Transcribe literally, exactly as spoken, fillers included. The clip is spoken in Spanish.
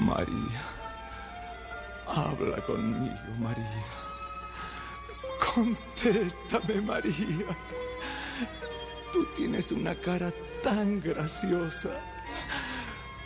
María, habla conmigo, María. Contéstame, María. Tú tienes una cara tan graciosa.